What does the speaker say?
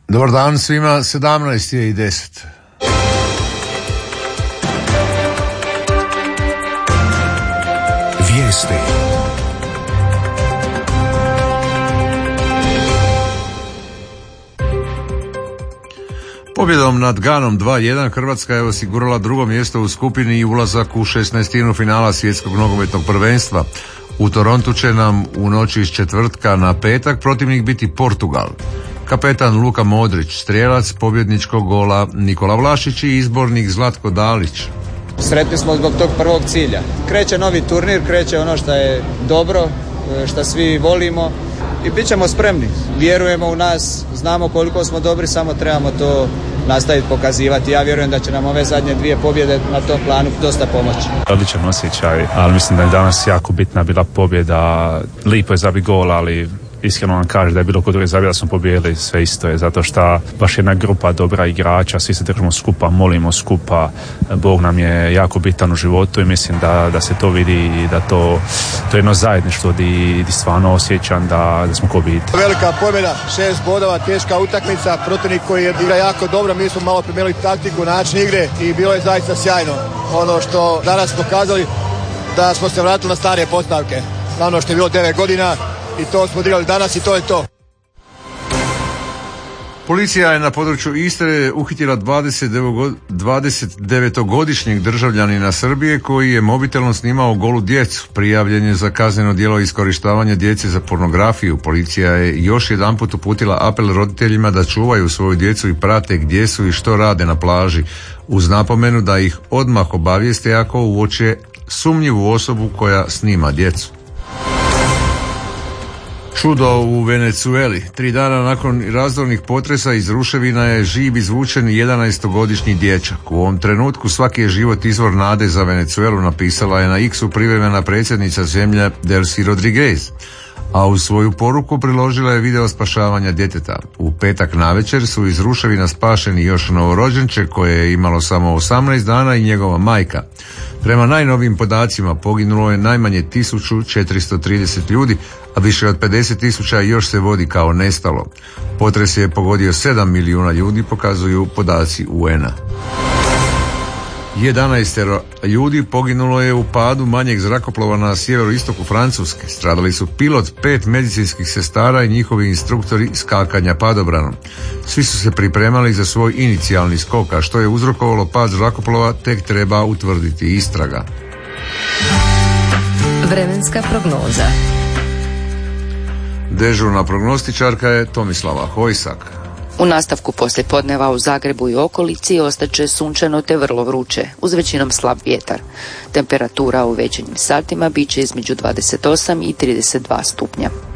Dobar dan svima, 17:10. Vijesti. Pobjedom nad Ganom 2:1 Hrvatska je osigurala drugo mjesto u skupini i ulazak u 16. finala svjetskog nogometnog prvenstva. U Torontu će nam u noći iz četvrtka na petak protivnik biti Portugal. Kapetan Luka Modrić, strijelac pobjedničkog gola Nikola Vlašić i izbornik Zlatko Dalić. Sretni smo zbog tog prvog cilja. Kreće novi turnir, kreće ono što je dobro, što svi volimo i bit ćemo spremni. Vjerujemo u nas, znamo koliko smo dobri, samo trebamo to nastaviti pokazivati. Ja vjerujem da će nam ove zadnje dvije pobjede na tom planu dosta pomoći. Odličan osjećaj, ali mislim da je danas jako bitna bila pobjeda. Lipo je zabiti gol, ali iskreno vam kažem da je bilo kod druge zabije da smo pobijedili, sve isto je, zato što baš jedna grupa dobra igrača, svi se držimo skupa, molimo skupa, Bog nam je jako bitan u životu i mislim da se to vidi i da to je jedno zajedništvo di stvarno osjećam da smo ko biti. Velika pobjeda, 6 bodova, teška utakmica, protivnik koji igra jako dobro, mi smo malo promijenili taktiku, način igre i bilo je zaista sjajno. Ono što danas pokazali da smo se vratili na stare postavke, ono što je bilo 9 godina, i to smo odigrali danas i to je to. Policija je na području Istre uhitila 29-godišnjeg državljanina Srbije koji je mobitelom snimao golu djecu. Prijavljen je za kazneno djelo iskorištavanja djece za pornografiju. Policija je još jedanput uputila apel roditeljima da čuvaju svoju djecu i prate gdje su i što rade na plaži, uz napomenu da ih odmah obavijeste ako uoče sumnjivu osobu koja snima djecu. Čudo u Venezueli. 3 dana nakon razdornih potresa iz ruševina je živ izvučen 11-godišnji dječak. U ovom trenutku svaki je život izvor nade za Venezuelu, napisala je na X-u privremena predsjednica zemlje Delcy Rodriguez, a u svoju poruku priložila je video spašavanja djeteta. U petak navečer su iz ruševina spašeni još novorođenče koje je imalo samo 18 dana i njegova majka. Prema najnovijim podacima poginulo je najmanje 1430 ljudi, a više od 50.000 još se vodi kao nestalo. Potres je pogodio 7 milijuna ljudi, pokazuju podaci UN-a. 11 ljudi poginulo je u padu manjeg zrakoplova na sjeveroistoku Francuske. Stradali su pilot, 5 medicinskih sestara i njihovi instruktori skakanja padobranom. Svi su se pripremali za svoj inicijalni skok, a što je uzrokovalo pad zrakoplova tek treba utvrditi istraga. Vremenska prognoza. Dežurna prognostičarka je Tomislava Hojsak. U nastavku poslijepodneva u Zagrebu i okolici ostaće sunčano te vrlo vruće, uz većinom slab vjetar. Temperatura u večernjim satima bit će između 28 i 32 stupnja.